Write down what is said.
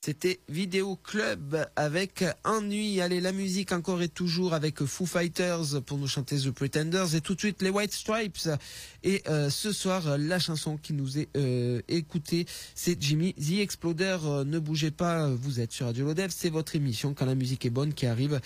C'était Vidéo Club avec Ennui. Allez, la musique encore et toujours avec Foo Fighters pour nous chanter The Pretenders et tout de suite les White Stripes. Et ce soir, la chanson qui nous est écoutée, c'est Jimmy The Exploder. Ne bougez pas, vous êtes sur Radio Lodev, c'est votre émission quand la musique est bonne qui arrive